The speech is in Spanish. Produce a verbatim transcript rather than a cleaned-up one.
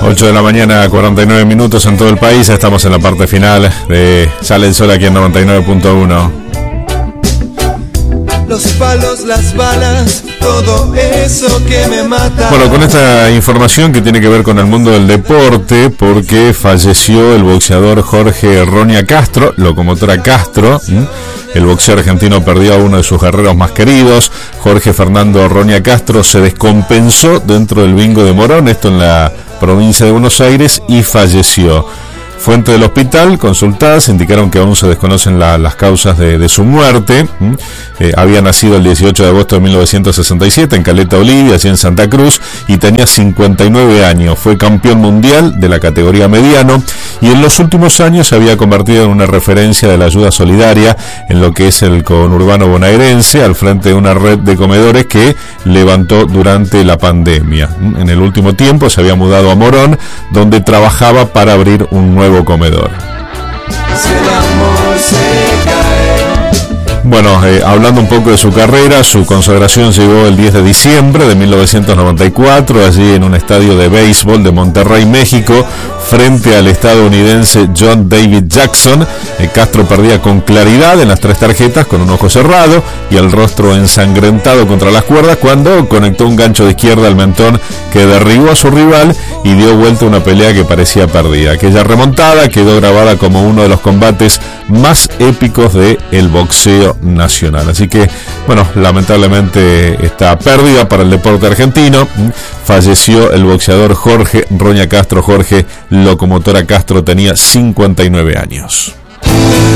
ocho de la mañana, cuarenta y nueve minutos en todo el país. Estamos en la parte final de Sale el Sol aquí en noventa y nueve punto uno. Los palos, las balas, todo eso que me mata. Bueno, con esta información que tiene que ver con el mundo del deporte, porque falleció el boxeador Jorge Roña Castro, locomotora Castro. ¿Mm? El boxeo argentino perdió a uno de sus guerreros más queridos. Jorge Fernando Roña Castro se descompensó dentro del bingo de Morón, esto en la provincia de Buenos Aires, y falleció. Fuentes del hospital consultadas indicaron que aún se desconocen la, las causas de, de su muerte. ¿Mm? Eh, había nacido el dieciocho de agosto de mil novecientos sesenta y siete en Caleta Olivia, allí en Santa Cruz, y tenía cincuenta y nueve años. Fue campeón mundial de la categoría mediano y en los últimos años se había convertido en una referencia de la ayuda solidaria en lo que es el conurbano bonaerense, al frente de una red de comedores que levantó durante la pandemia. ¿Mm? En el último tiempo se había mudado a Morón, donde trabajaba para abrir un nuevo comedor. Si el amor se cae. Bueno, eh, hablando un poco de su carrera, su consagración llegó el diez de diciembre de mil novecientos noventa y cuatro, allí en un estadio de béisbol de Monterrey, México, frente al estadounidense John David Jackson. Eh, Castro perdía con claridad en las tres tarjetas, con un ojo cerrado y el rostro ensangrentado contra las cuerdas, cuando conectó un gancho de izquierda al mentón que derribó a su rival y dio vuelta a una pelea que parecía perdida. Aquella remontada quedó grabada como uno de los combates más épicos del boxeo nacional. Así que, bueno, lamentablemente está pérdida para el deporte argentino. Falleció el boxeador Jorge Roña Castro. Jorge Locomotora Castro tenía cincuenta y nueve años.